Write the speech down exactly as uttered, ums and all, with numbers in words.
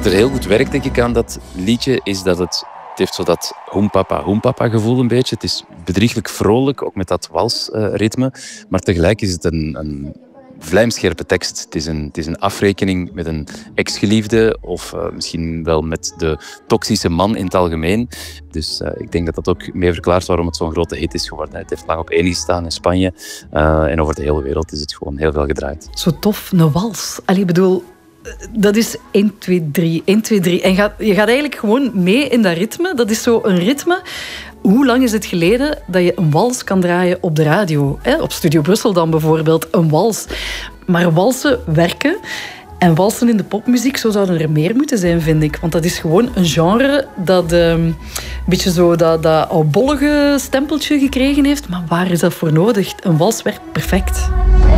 er heel goed werkt, denk ik, aan dat liedje, is dat het, het heeft zo dat hoempapa, hoempapa gevoel een beetje. Het is bedrieglijk vrolijk, ook met dat walsritme. Maar tegelijk is het een, een vlijmscherpe tekst. Het is, een, het is een afrekening met een ex-geliefde of uh, misschien wel met de toxische man in het algemeen. Dus uh, ik denk dat dat ook mee verklaart waarom het zo'n grote hit is geworden. Het heeft lang op één gestaan in Spanje uh, en over de hele wereld is het gewoon heel veel gedraaid. Zo tof, een wals. Allee, ik bedoel, dat is één, twee, drie, één, twee, drie. En gaat, je gaat eigenlijk gewoon mee in dat ritme. Dat is zo een ritme. Hoe lang is het geleden dat je een wals kan draaien op de radio? Hè? Op Studio Brussel dan bijvoorbeeld, een wals. Maar walsen werken. En walsen in de popmuziek, zo zouden er meer moeten zijn, vind ik. Want dat is gewoon een genre dat um, een beetje zo dat, dat oudbollige stempeltje gekregen heeft. Maar waar is dat voor nodig? Een wals werkt perfect.